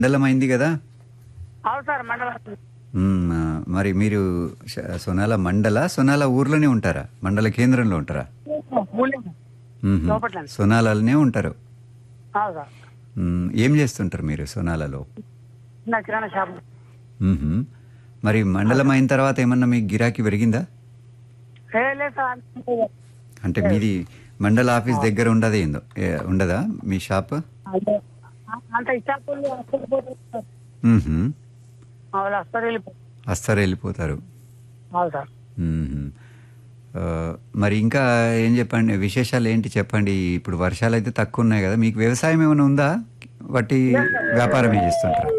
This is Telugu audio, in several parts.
మండలం అయింది కదా. అవును సార్ మండలం. మరి మీరు సొనాల ఊర్లోనే ఉంటారా, మండల కేంద్రంలో ఉంటారా? ఊళ్ళో లోపట్ల. సొనాలనే ఉంటారు. అవును సార్. ఏం చేస్తుంటారు మీరు సొనాలలో? నా కిరాణా షాప్. మ్మ్హ్మ్. మరి మండలం అయిన తర్వాత ఏమన్నా మీకు గిరాకీ పెరిగిందా? లేదు సార్. అంటే మీది మండల ఆఫీస్ దగ్గర ఉండదా మీ షాప్? అంత ఇచ్చాపల్లి వస్తారు. మ్మ్హ్మ్. వాళ్ళు వస్తారు వెళ్ళిపోతారు. వస్తారు వెళ్ళిపోతారు. అవును సార్. మ్మ్హ్మ్. ఆ, మరి ఇంకా ఏం చెప్పండి, విశేషాలు ఏంటి చెప్పండి. ఇప్పుడు వర్షాలు అయితే తక్కువ ఉన్నాయి కదా, మీకు వ్యవసాయం ఏమైనా ఉందా? వట్టి వ్యాపారం ఏం చేస్తుంటారా?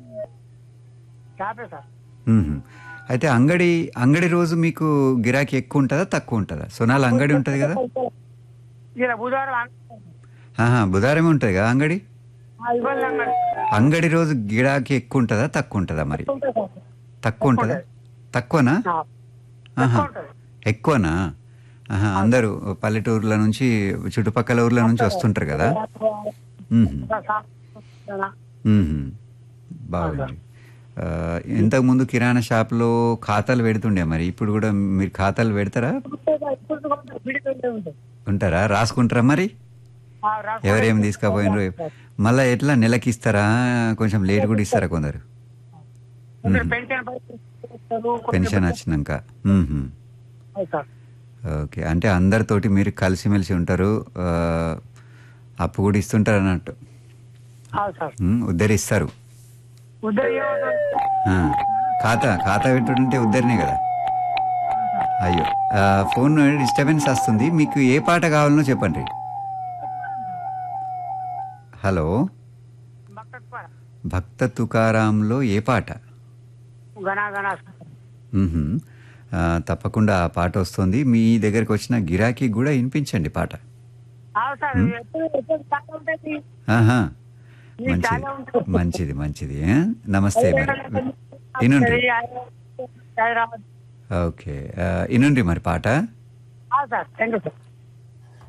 షాపే సార్. మ్మ్హ్మ్. అయితే అంగడి రోజు మీకు గిరాకీ ఎక్కువ ఉంటుందా తక్కువ ఉంటుందా? సొనాల అంగడి ఉంటుంది కదా. ఇలా బుధవారం బుధవారమే ఉంటుంది కదా అంగడి. ఇబ్బంది అంగడి. అంగడి రోజు గిరాకీ ఎక్కువ ఉంటుందా తక్కువ ఉంటుందా? మరి తక్కువ ఉంటుందా? తక్కువనా? ఆహా, ఎక్కువనా? అందరూ పల్లెటూర్ల నుంచి చుట్టుపక్కల ఊర్ల నుంచి వస్తుంటారు కదా. మ్మ్హ్మ్. మ్మ్హ్మ్. బాగుంది. ఇంతకుముందు కిరాణా షాప్లో ఖాతాలు పెడుతుండే, మరి ఇప్పుడు కూడా మీరు ఖాతాలు పెడతారా? ఉంటారా, రాసుకుంటారా? మరి ఎవరేమి తీసుకపోయినరు మళ్ళీ ఎట్లా నెలకి ఇస్తారా? కొంచెం లేట్ కూడా ఇస్తారా కొందరు? పెన్షన్ వచ్చినాక. ఓకే, అంటే అందరితోటి మీరు కలిసిమెలిసి ఉంటారు. అప్పు కూడా ఇస్తుంటారు అన్నట్టు. ఉద్ధరిస్తారు. ఖాతా పెట్టుంటే ఉద్దరినే కదా. అయ్యో, ఫోన్ డిస్టర్బెన్స్ వస్తుంది. మీకు ఏ పాట కావాలనో చెప్పండి. హలో, భక్త తుకారాంలో ఏ పాట? మ్మ్హ్మ్. తప్పకుండా ఆ పాట వస్తుంది. మీ దగ్గరికి వచ్చిన గిరాకీ కూడా వినిపించండి పాట. ఆహా, మంచిది మంచిది. నమస్తే. మరి ఇనుండ్రి. ఓకే, ఇనుండ్రి మరి పాట.